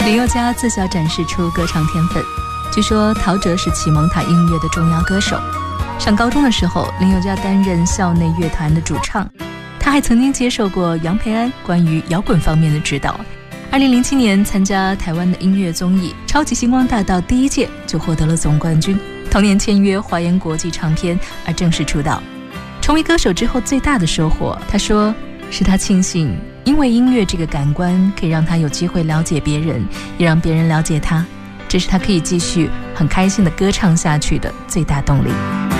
林宥嘉自小展示出歌唱天分，据说陶喆是启蒙他音乐的重要歌手。上高中的时候，林宥嘉担任校内乐团的主唱，他还曾经接受过杨培安关于摇滚方面的指导。2007年参加台湾的音乐综艺《超级星光大道》第一届，就获得了总冠军。同年签约华研国际唱片，而正式出道。成为歌手之后最大的收获，他说是他庆幸因为音乐这个感官可以让他有机会了解别人，也让别人了解他，这是他可以继续很开心的歌唱下去的最大动力。